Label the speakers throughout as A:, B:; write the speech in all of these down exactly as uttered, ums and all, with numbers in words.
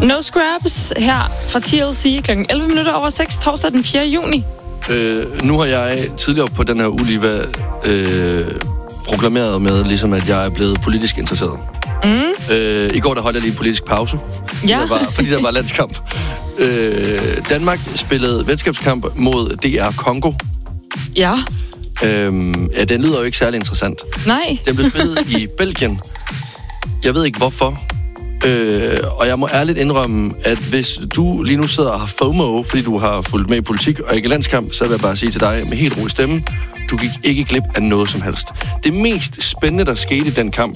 A: No Scrubs her fra T L C klokken elleve minutter over seks, torsdag den fjerde juni.
B: Øh, nu har jeg tidligere på den her uge lige været øh, proklameret med, ligesom at jeg er blevet politisk interesseret.
A: Mm.
B: Øh, I går der holdt jeg lige en politisk pause,
A: Ja.
B: der var, fordi der var landskamp. Øh, Danmark spillede venskabskamp mod D R Congo.
A: Ja.
B: Øhm, ja, den lyder jo ikke særlig interessant.
A: Nej.
B: Den blev spillet i Belgien. Jeg ved ikke hvorfor. Øh, og jeg må ærligt indrømme, at hvis du lige nu sidder og har FOMO, fordi du har fulgt med i politik og ikke landskamp, så vil jeg bare sige til dig med helt rolig stemme, du gik ikke glip af noget som helst. Det mest spændende, der skete i den kamp,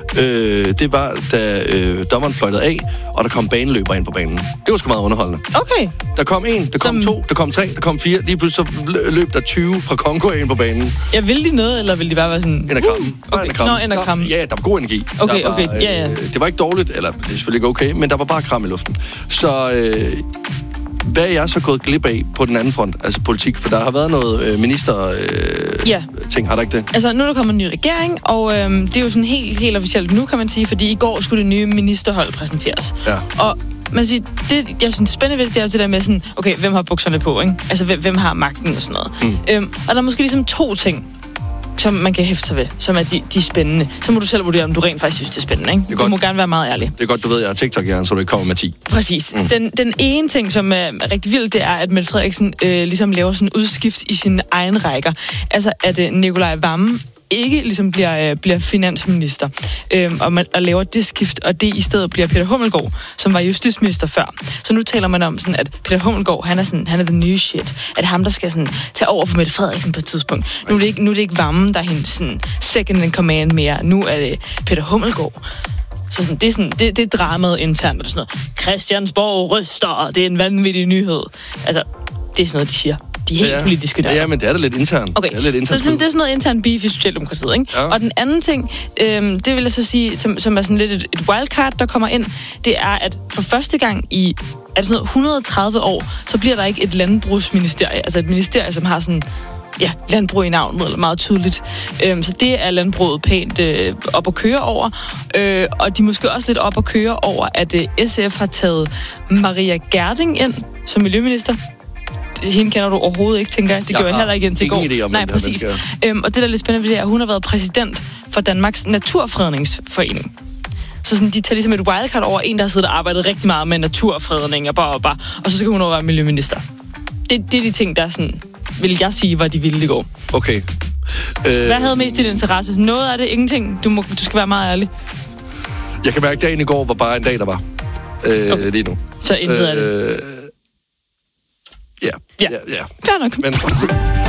B: øh, det var, da øh, dommeren fløjtede af, og der kom baneløber ind på banen. Det var sgu meget underholdende.
A: Okay.
B: Der kom en, der kom
A: Som...
B: to, der kom tre, der kom fire. Lige pludselig så løb der tyve fra Congo ind på banen.
A: Ja, vil de noget, eller vil de bare være sådan...
B: Ind ad krammen.
A: Uh, okay. Nå, ind ad krammen.
B: Ja, der var god energi.
A: Okay,
B: der var,
A: okay, ja, ja.
B: Øh, det var ikke dårligt, eller det er selvfølgelig ikke okay, men der var bare kram i luften. Så... Øh, hvad er jeg så gået glip af på den anden front, altså politik? For der har været noget øh, minister øh,
A: ja.
B: ting, har der ikke det?
A: Altså, nu er der kommet en ny regering, og øhm, det er jo sådan helt, helt officielt nu, kan man sige, fordi i går skulle det nye ministerhold præsenteres.
B: Ja.
A: Og man siger, det, jeg synes spændende ved det, det er jo det der med sådan, okay, hvem har bukserne på, ikke? Altså, hvem, hvem har magten og sådan noget. Mm. Øhm, og der er måske ligesom to ting, som man kan hæfte sig ved, som er de, de spændende. Så må du selv vurdere, om du rent faktisk synes, det er spændende, ikke? Du
B: godt.
A: må gerne være meget ærlig.
B: Det er godt, du ved, jeg er TikTok-hjerne, så du ikke kommer med ti.
A: Præcis. Mm. Den, den ene ting, som er rigtig vildt, det er, at Mette Frederiksen øh, ligesom laver sådan en udskift i sine egne rækker. Altså, at øh, Nikolaj Wammen ikke ligesom bliver, øh, bliver finansminister, øh, og, man, og laver det skift, og det i stedet bliver Peter Hummelgaard, som var justitsminister før. Så nu taler man om, sådan, at Peter Hummelgaard, han er, sådan, han er den nye shit. At ham, der skal sådan, tage over for Mette Frederiksen på et tidspunkt. Nu er det ikke, nu er det ikke Wammen, der er hendes sådan, second in command mere. Nu er det Peter Hummelgaard. Så sådan, det er sådan, det, det er dramaet internt, og sådan noget. Christiansborg ryster, det er en vanvittig nyhed. Altså, det er sådan noget, de siger. De er helt
B: ja,
A: politiske der.
B: Ja, men det er da lidt internt.
A: Okay,
B: det er lidt internt
A: så sådan, det er sådan noget intern beef i Socialdemokratiet, ikke?
B: Ja.
A: Og den anden ting, øhm, det vil jeg så sige, som, som er sådan lidt et, et wildcard, der kommer ind, det er, at for første gang i er det sådan noget et hundrede og tredive år, så bliver der ikke et landbrugsministerie, altså et ministerie, som har sådan, ja, landbrug i navnet, eller meget tydeligt. Øhm, så det er landbruget pænt øh, op at køre over. Øh, og de er måske også lidt op at køre over, at øh, S F har taget Maria Gjerding ind som miljøminister. Hende kender du overhovedet ikke, tænker jeg. Det gjorde jeg heller ikke indtil i går.
B: Ingen idé om,
A: Nej, præcis. Øhm, og det, der er lidt spændende ved det er, at hun har været præsident for Danmarks Naturfredningsforening. Så sådan, de tager ligesom et wildcard over en, der har siddet og arbejdet rigtig meget med naturfredning og bare og bare. Og så skal hun over være miljøminister. Det, det er de ting, der sådan, vil jeg sige, var de vilde i går.
B: Okay. Øh...
A: Hvad havde mest din interesse? Noget af det, ingenting. Du, må, du skal være meget ærlig.
B: Jeg kan mærke, at dagen i går var bare en dag, der var. Øh, okay. Lige nu.
A: Så intet øh... af det.
B: Ja.
A: Ja.
B: Ja, ja.
A: Fair nok.
B: Men...